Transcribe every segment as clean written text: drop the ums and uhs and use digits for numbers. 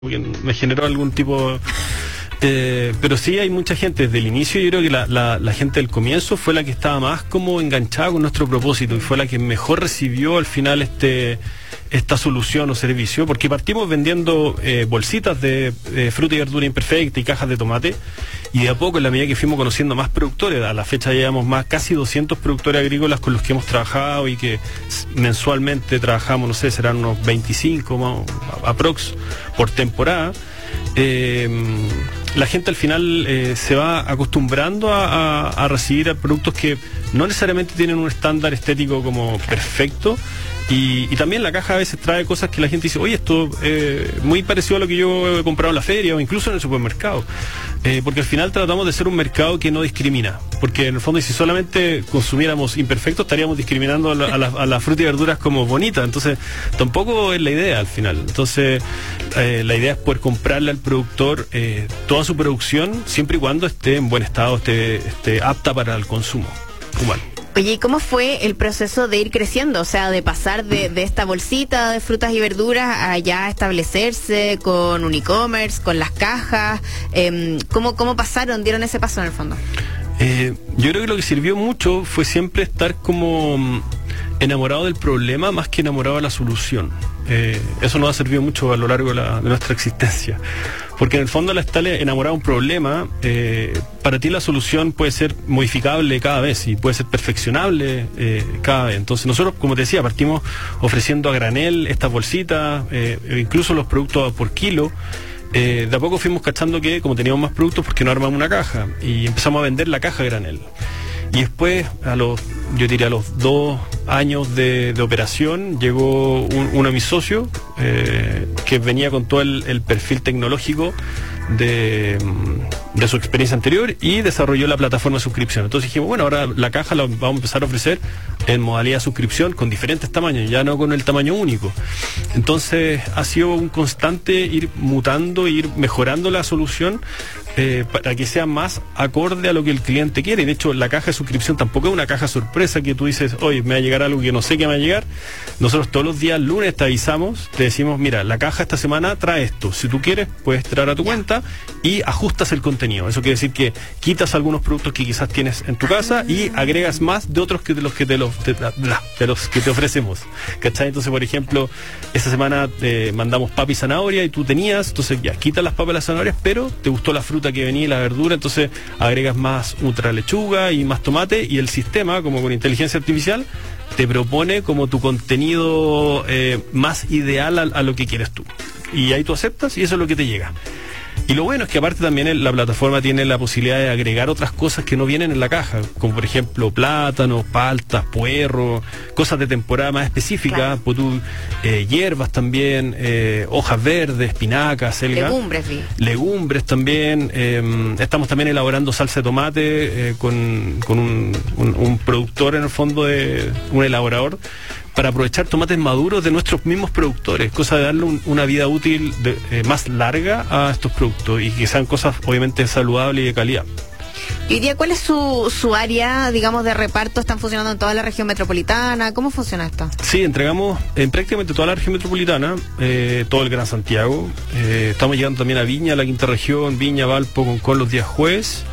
porque me generó algún tipo... pero sí hay mucha gente desde el inicio. Yo creo que la gente del comienzo fue la que estaba más como enganchada con nuestro propósito y fue la que mejor recibió al final esta solución o servicio, porque partimos vendiendo bolsitas de fruta y verdura imperfecta y cajas de tomate, y de a poco, en la medida que fuimos conociendo más productores, a la fecha llevamos casi 200 productores agrícolas con los que hemos trabajado y que mensualmente trabajamos, no sé, serán unos 25 aprox por temporada. La gente al final se va acostumbrando a recibir productos que no necesariamente tienen un estándar estético como perfecto, y también la caja a veces trae cosas que la gente dice, oye, esto muy parecido a lo que yo he comprado en la feria o incluso en el supermercado, porque al final tratamos de ser un mercado que no discrimina, porque en el fondo si solamente consumiéramos imperfecto estaríamos discriminando a la fruta y verduras como bonitas, entonces tampoco es la idea al final. Entonces la idea es poder comprarle al productor toda su producción siempre y cuando esté en buen estado, esté apta para el consumo humano. Oye, ¿y cómo fue el proceso de ir creciendo? O sea, de pasar de esta bolsita de frutas y verduras a ya establecerse con un e-commerce, con las cajas. ¿Cómo pasaron, dieron ese paso en el fondo? Yo creo que lo que sirvió mucho fue siempre estar como enamorado del problema más que enamorado de la solución. Eso nos ha servido mucho a lo largo de nuestra existencia. Porque en el fondo, al estar enamorado de un problema, para ti la solución puede ser modificable cada vez y puede ser perfeccionable cada vez. Entonces nosotros, como te decía, partimos ofreciendo a granel estas bolsitas, incluso los productos por kilo. De a poco fuimos cachando que, como teníamos más productos, ¿por qué no armamos una caja? Y empezamos a vender la caja a granel. Y después, yo diría a los 2 años de operación, llegó uno de mis socios que venía con todo el perfil tecnológico de su experiencia anterior y desarrolló la plataforma de suscripción. Entonces dijimos, bueno, ahora la caja la vamos a empezar a ofrecer en modalidad de suscripción con diferentes tamaños, ya no con el tamaño único. Entonces ha sido un constante ir mutando, ir mejorando la solución para que sea más acorde a lo que el cliente quiere. Y de hecho la caja de suscripción tampoco es una caja sorpresa que tú dices, oye, me va a llegar algo que no sé qué me va a llegar. Nosotros todos los días lunes te avisamos, te decimos, mira, la caja esta semana trae esto, si tú quieres puedes entrar a tu cuenta y ajustas el contenido. Eso quiere decir que quitas algunos productos que quizás tienes en tu casa y agregas más de otros de los que te ofrecemos, ¿cachai? Entonces, por ejemplo, esta semana te mandamos papa y zanahoria y tú tenías, entonces ya quitas las papas y las zanahorias, pero te gustó la fruta que venía y la verdura, entonces agregas más ultra lechuga y más tomate, y el sistema, como con inteligencia artificial, te propone como tu contenido más ideal a lo que quieres tú. Y ahí tú aceptas y eso es lo que te llega. Y lo bueno es que aparte también la plataforma tiene la posibilidad de agregar otras cosas que no vienen en la caja, como por ejemplo plátanos, paltas, puerro, cosas de temporada más específicas, claro. Hierbas también, hojas verdes, espinacas, selga. Legumbres también. Estamos también elaborando salsa de tomate con un productor, en el fondo, un elaborador, para aprovechar tomates maduros de nuestros mismos productores, cosa de darle una vida útil más larga a estos productos y que sean cosas obviamente saludables y de calidad. Y hoy día, ¿cuál es su área, digamos, de reparto? ¿Están funcionando en toda la región metropolitana? ¿Cómo funciona esto? Sí, entregamos en prácticamente toda la región metropolitana, todo el Gran Santiago. Estamos llegando también a Viña, la quinta región, Viña, Valpo, Concón los días jueves.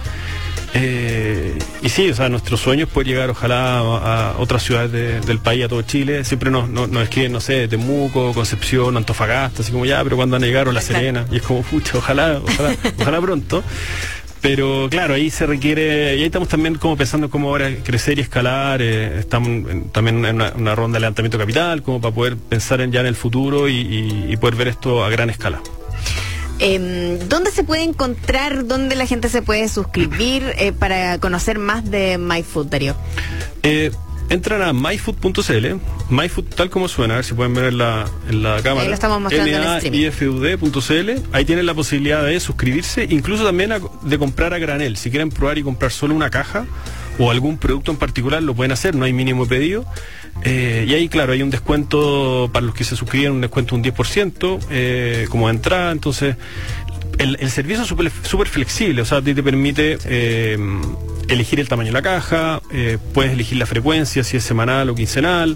Y sí, o sea, nuestro sueño es poder llegar ojalá a otras ciudades del país, a todo Chile. Siempre nos escriben, no sé, Temuco, Concepción, Antofagasta, así como ya, pero cuando van a llegar, o La Serena, y es como, pucha, ojalá pronto. Pero claro, ahí se requiere, y ahí estamos también como pensando cómo ahora crecer y escalar. Estamos también en una ronda de levantamiento de capital, como para poder pensar ya en el futuro y poder ver esto a gran escala. ¿Dónde se puede encontrar, dónde la gente se puede suscribir para conocer más de MyFood, Darío? Entran a myfood.cl, myfood tal como suena, a ver si pueden ver en la cámara. Ahí lo estamos mostrando en el streaming. MAIFUD.cl, ahí tienen la posibilidad de suscribirse, incluso también de comprar a granel. Si quieren probar y comprar solo una caja o algún producto en particular, lo pueden hacer, no hay mínimo pedido. Y ahí, claro, hay un descuento para los que se suscriben, un descuento de un 10% como entrada. Entonces, el servicio es súper flexible, o sea, a ti te permite elegir el tamaño de la caja, puedes elegir la frecuencia, si es semanal o quincenal,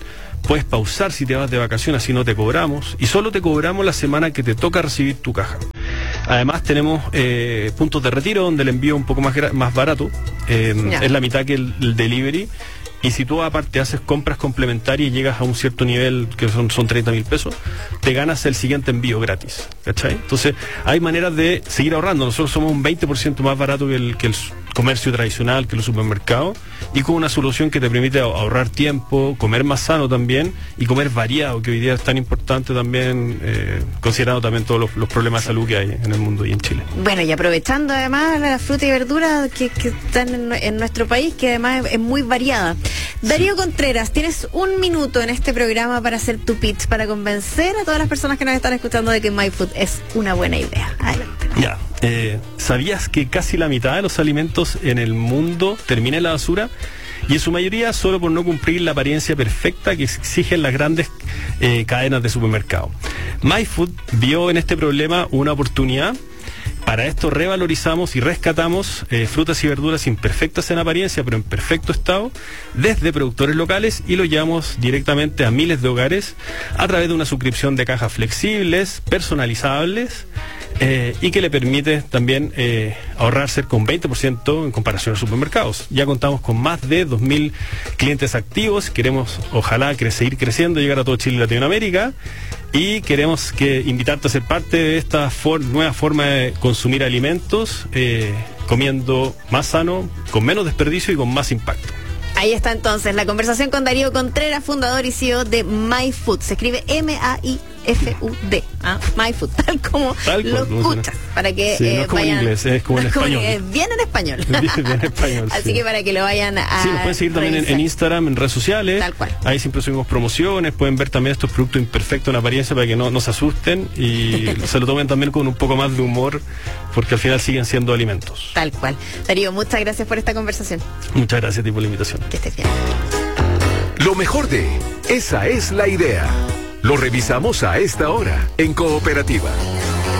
puedes pausar si te vas de vacaciones, así no te cobramos, y solo te cobramos la semana que te toca recibir tu caja. Además tenemos puntos de retiro donde el envío es un poco más barato, es la mitad que el delivery. Y si tú aparte haces compras complementarias y llegas a un cierto nivel, que son 30.000 pesos, te ganas el siguiente envío gratis, ¿cachai? Entonces, hay maneras de seguir ahorrando. Nosotros somos un 20% más barato que el comercio tradicional, que los supermercados, y con una solución que te permite ahorrar tiempo, comer más sano también, y comer variado, que hoy día es tan importante también, considerando también todos los problemas de salud que hay en el mundo y en Chile. Bueno, y aprovechando además la fruta y verdura que están en nuestro país, que además es muy variada. Darío Contreras, tienes 1 minuto en este programa para hacer tu pitch, para convencer a todas las personas que nos están escuchando de que MyFood es una buena idea. Adelante. Ya, ¿sabías que casi la mitad de los alimentos en el mundo termina en la basura? Y en su mayoría solo por no cumplir la apariencia perfecta que exigen las grandes cadenas de supermercado. MyFood vio en este problema una oportunidad. Para esto revalorizamos y rescatamos frutas y verduras imperfectas en apariencia, pero en perfecto estado, desde productores locales, y lo llevamos directamente a miles de hogares a través de una suscripción de cajas flexibles, personalizables, y que le permite también ahorrar cerca un 20% en comparación a supermercados. Ya contamos con más de 2.000 clientes activos. Queremos, ojalá, seguir creciendo, llegar a todo Chile y Latinoamérica. Y queremos invitarte a ser parte de esta nueva forma de consumir alimentos, comiendo más sano, con menos desperdicio y con más impacto. Ahí está entonces la conversación con Darío Contreras, fundador y CEO de MyFood. Se escribe MAIFUD. MyFood, tal como lo escuchas. Para que sí, no es como vayan, en inglés, es como en español. Bien en español. Bien en español. Así sí. que para que lo vayan a. Sí, nos pueden seguir también en Instagram, en redes sociales. Tal cual. Ahí siempre subimos promociones. Pueden ver también estos productos imperfectos en apariencia para que no se asusten y se lo tomen también con un poco más de humor, porque al final siguen siendo alimentos. Tal cual. Darío, muchas gracias por esta conversación. Muchas gracias a ti por la invitación. Que estés bien. Lo mejor de Esa es la idea. Lo revisamos a esta hora en Cooperativa.